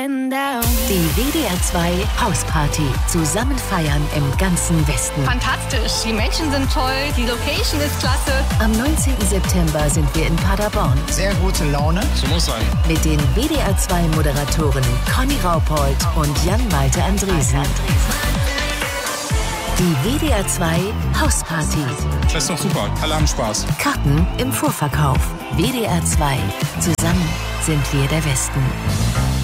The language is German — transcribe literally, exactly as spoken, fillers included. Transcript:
going down. Die W D R zwei Hausparty. Zusammen feiern im ganzen Westen. Fantastisch. Die Menschen sind toll. Die Location ist klasse. Am neunzehnten September sind wir in Paderborn. Sehr gute Laune. So muss sein. Mit den W D R zwei Moderatoren Conny Raupold und Jan-Malte Andresen. Die W D R zwei Hausparty. Das ist doch super. Alle haben Spaß. Karten im Vorverkauf. W D R zwei. Zusammen sind wir der Westen.